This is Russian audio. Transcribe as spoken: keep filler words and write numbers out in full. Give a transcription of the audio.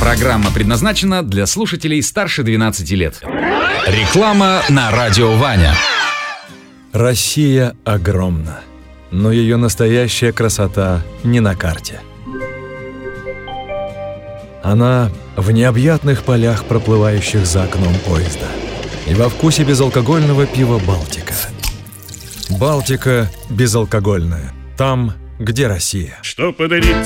Программа предназначена для слушателей старше двенадцати лет. Реклама на радио Ваня. Россия огромна, но ее настоящая красота не на карте. Она в необъятных полях, проплывающих за окном поезда, и во вкусе безалкогольного пива «Балтика». «Балтика» безалкогольная. Там, где Россия. Что подарить